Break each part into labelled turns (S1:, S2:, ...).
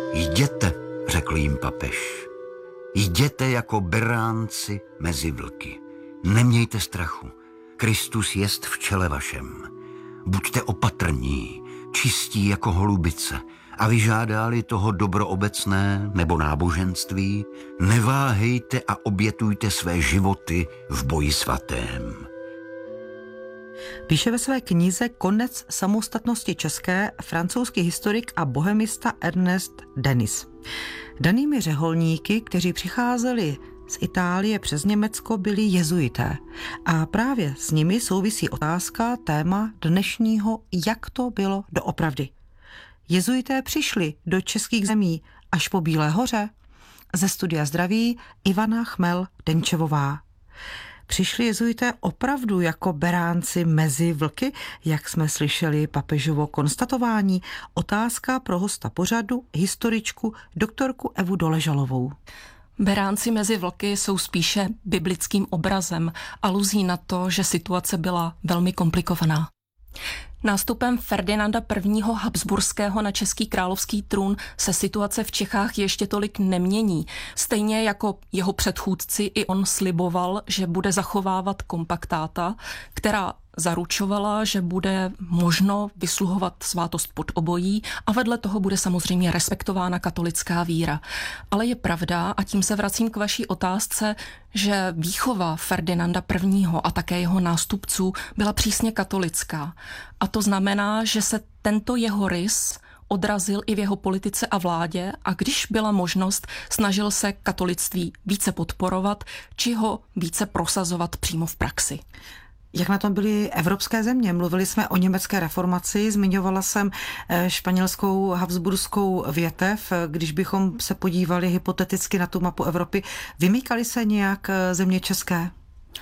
S1: Jděte, řekl jim papež. Jděte jako beránci mezi vlky. Nemějte strachu. Kristus jest v čele vašem. Buďte opatrní, čistí jako holubice a vyžádá-li toho dobro obecné nebo náboženství, neváhejte a obětujte své životy v boji svatém.
S2: Píše ve své knize Konec samostatnosti české francouzský historik a bohemista Ernest Denis. Danými řeholníky, kteří přicházeli z Itálie přes Německo, byli jezuité. A právě s nimi souvisí otázka, téma dnešního, jak to bylo doopravdy. Jezuité přišli do českých zemí až po Bílé hoře. Ze Studia zdraví Ivana Chmel-Denčevová. Přišli jezuité opravdu jako beránci mezi vlky, jak jsme slyšeli papežovo konstatování? Otázka pro hosta pořadu, historičku, doktorku Evu Doležalovou.
S3: Beránci mezi vlky jsou spíše biblickým obrazem, aluzí na to, že situace byla velmi komplikovaná. Nástupem Ferdinanda I. Habsburského na český královský trůn se situace v Čechách ještě tolik nemění. Stejně jako jeho předchůdci i on sliboval, že bude zachovávat kompaktáta, která zaručovala, že bude možno vysluhovat svátost pod obojí a vedle toho bude samozřejmě respektována katolická víra. Ale je pravda, a tím se vracím k vaší otázce, že výchova Ferdinanda I. A také jeho nástupců byla přísně katolická. A to znamená, že se tento jeho rys odrazil i v jeho politice a vládě a když byla možnost, snažil se katolictví více podporovat či ho více prosazovat přímo v praxi.
S2: Jak na tom byly evropské země? Mluvili jsme o německé reformaci, zmiňovala jsem španělskou habsburskou větev. Když bychom se podívali hypoteticky na tu mapu Evropy, vymýkaly se nějak země české?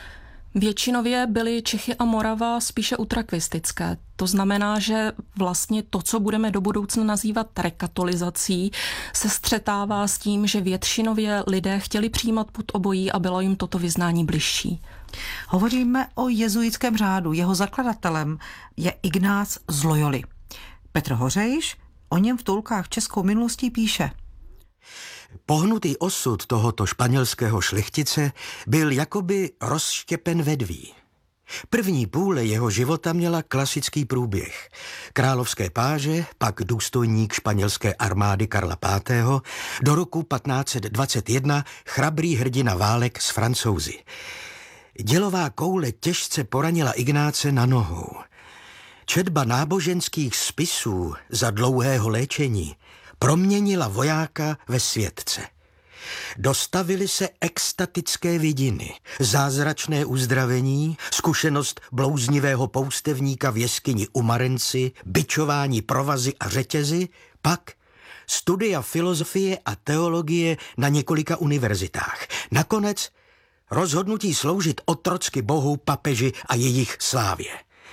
S3: Většinově byly Čechy a Morava spíše utrakvistické. To znamená, že vlastně to, co budeme do budoucna nazývat rekatolizací, se střetává s tím, že většinově lidé chtěli přijímat pod obojí a bylo jim toto vyznání bližší.
S2: Hovoříme o jezuitském řádu. Jeho zakladatelem je Ignác z Loyoly. Petr Hořejš o něm v Toulkách českou minulostí píše.
S4: Pohnutý osud tohoto španělského šlechtice byl jakoby rozštěpen vedví. První půle jeho života měla klasický průběh. Královské páže, pak důstojník španělské armády Karla V. Do roku 1521 chrabrý hrdina válek s Francouzi. Dělová koule těžce poranila Ignáce na nohu. Četba náboženských spisů za dlouhého léčení proměnila vojáka ve světce. Dostavily se extatické vidiny, zázračné uzdravení, zkušenost blouznivého poustevníka v jeskyni u Marenci, bičování provazy a řetězy, pak studia filozofie a teologie na několika univerzitách. Nakonec rozhodnutí sloužit otrocky Bohu, papeži a jejich slávě.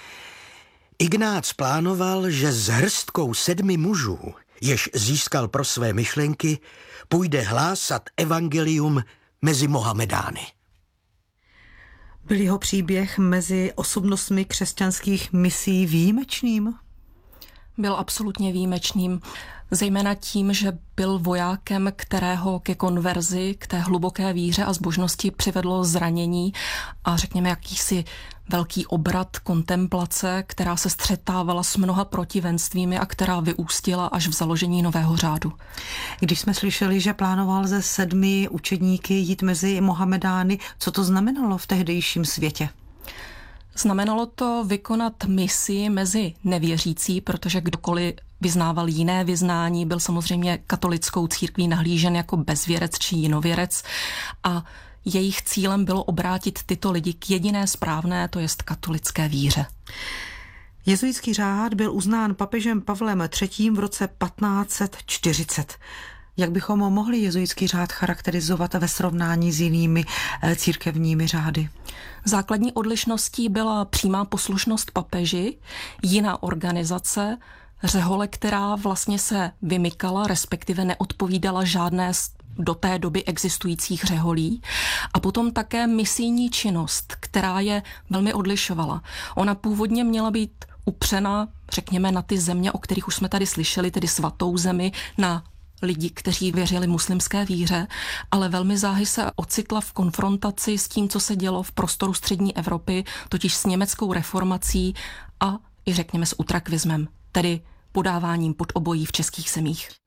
S4: Ignác plánoval, že s hrstkou 7 mužů, jež získal pro své myšlenky, půjde hlásat evangelium mezi Mohamedány.
S2: Byl jeho příběh mezi osobnostmi křesťanských misí výjimečným?
S3: Byl absolutně výjimečným, zejména tím, že byl vojákem, kterého ke konverzi, k té hluboké víře a zbožnosti přivedlo zranění a řekněme jakýsi velký obrat kontemplace, která se střetávala s mnoha protivenstvími a která vyústila až v založení nového řádu.
S2: Když jsme slyšeli, že plánoval ze 7 učedníky jít mezi Mohamedány, co to znamenalo v tehdejším světě?
S3: Znamenalo to vykonat misi mezi nevěřící, protože kdokoliv vyznával jiné vyznání, byl samozřejmě katolickou církví nahlížen jako bezvěrec či jinověrec a jejich cílem bylo obrátit tyto lidi k jediné správné, to jest katolické víře.
S2: Jezuitský řád byl uznán papežem Pavlem III. V roce 1540. Jak bychom mohli jezuitský řád charakterizovat ve srovnání s jinými církevními řády?
S3: Základní odlišností byla přímá poslušnost papeži, jiná organizace, řehole, která vlastně se vymykala, respektive neodpovídala žádné do té doby existujících řeholí. A potom také misijní činnost, která je velmi odlišovala. Ona původně měla být upřena, řekněme, na ty země, o kterých už jsme tady slyšeli, tedy svatou zemi, na lidi, kteří věřili muslimské víře, ale velmi záhy se ocitla v konfrontaci s tím, co se dělo v prostoru střední Evropy, totiž s německou reformací a i řekněme s utrakvismem, tedy podáváním pod obojí v českých zemích.